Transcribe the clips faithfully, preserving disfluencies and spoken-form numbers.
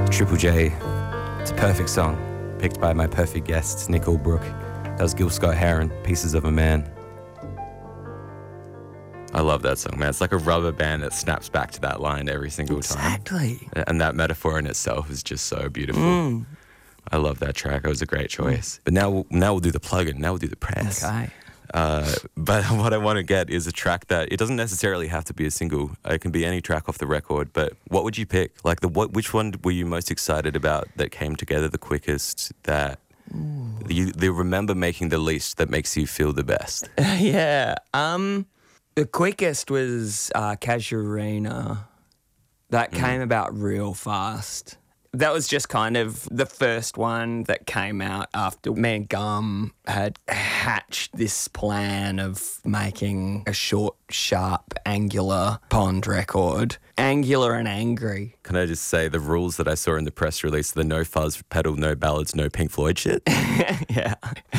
Triple J. It's a perfect song, picked by my perfect guest, Nick Albrook. That was Gil Scott-Heron, Pieces of a Man. I love that song, man. It's like a rubber band that snaps back to that line every single time. Exactly. And that metaphor in itself is just so beautiful. Mm. I love that track. It was a great choice. Mm. But now, we'll, now we'll do the plug-in. Now we'll do the press. Okay. Uh, but what I want to get is a track that, it doesn't necessarily have to be a single. It can be any track off the record. But what would you pick? Like, the what? Which one were you most excited about that came together the quickest, that you, you remember making the least, that makes you feel the best? yeah. Um, the quickest was uh, Casuarina. That came mm. about real fast. That was just kind of the first one that came out after me and Gum had hatched this plan of making a short, sharp, angular Pond record. Angular and angry. Can I just say the rules that I saw in the press release, the no fuzz pedal, no ballads, no Pink Floyd shit? yeah.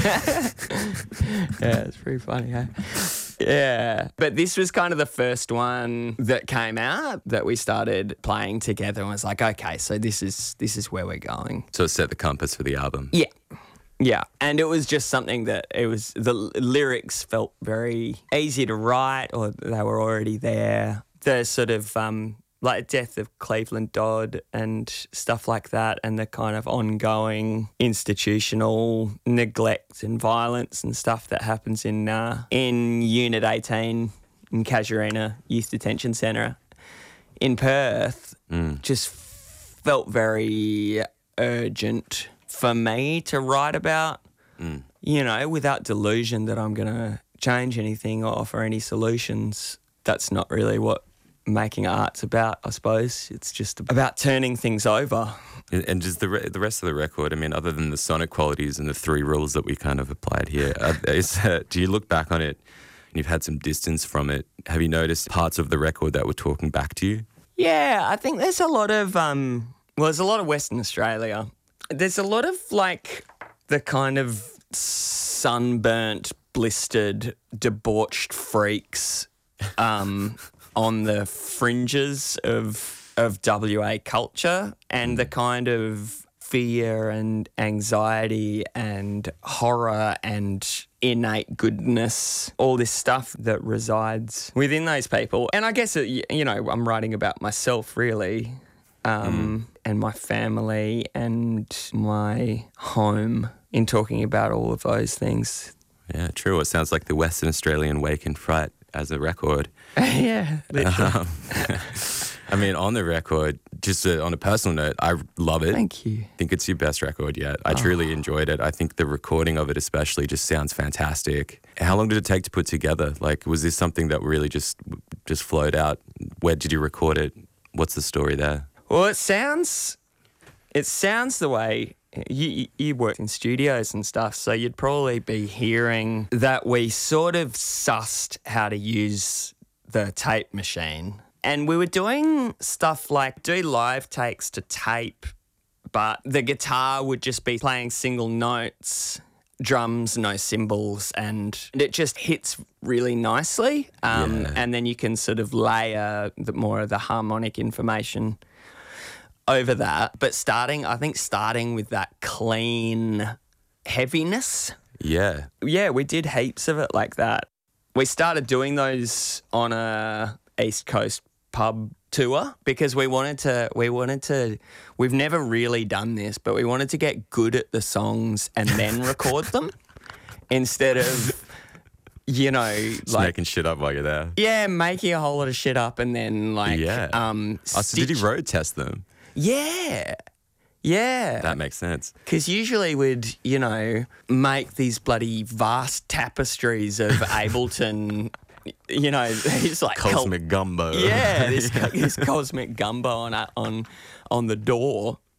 yeah, it's pretty funny, huh? Yeah, but this was kind of the first one that came out that we started playing together and was like, okay, so this is this is where we're going. So it set the compass for the album. Yeah, yeah, and it was just something that it was, the lyrics felt very easy to write, or they were already there. The sort of um, like death of Cleveland Dodd and stuff like that, and the kind of ongoing institutional neglect and violence and stuff that happens in uh, in Unit eighteen in Casuarina Youth Detention Centre in Perth, mm. just felt very urgent for me to write about, mm. you know, without delusion that I'm going to change anything or offer any solutions. That's not really what making art's about, I suppose. It's just about turning things over. And just the re- the rest of the record, I mean, other than the sonic qualities and the three rules that we kind of applied here, uh, is, uh, do you look back on it and you've had some distance from it? Have you noticed parts of the record that were talking back to you? Yeah, I think there's a lot of, um, well, there's a lot of Western Australia. There's a lot of, like, the kind of sunburnt, blistered, debauched freaks um, on the fringes of of W A culture, and the kind of fear and anxiety and horror and innate goodness, all this stuff that resides within those people. And I guess, it, you know, I'm writing about myself really, um, mm. and my family and my home in talking about all of those things. Yeah, true. It sounds like the Western Australian Wake and Fright as a record. yeah, literally. Um, I mean, on the record, just uh, on a personal note, I love it. Thank you. I think it's your best record yet. I oh. truly enjoyed it. I think the recording of it especially just sounds fantastic. How long did it take to put together? Like, was this something that really just just flowed out? Where did you record it? What's the story there? Well, it sounds, it sounds the way... You, you work in studios and stuff, so you'd probably be hearing that we sort of sussed how to use the tape machine. And we were doing stuff like do live takes to tape, but the guitar would just be playing single notes, drums, no cymbals, and it just hits really nicely. Um, yeah. And then you can sort of layer the, more of the harmonic information over that. But starting, I think starting with that clean heaviness. Yeah. Yeah, we did heaps of it like that. We started doing those on a East Coast pub tour because we wanted to, we wanted to, we've never really done this, but we wanted to get good at the songs and then record them instead of, you know, just like making shit up while you're there. Yeah, making a whole lot of shit up and then like, yeah. um, oh, so did you road test them? Yeah. Yeah. That makes sense. Because usually we'd, you know, make these bloody vast tapestries of Ableton, you know, it's like... Cosmic col- gumbo. Yeah, this, this cosmic gumbo on, on, on the door.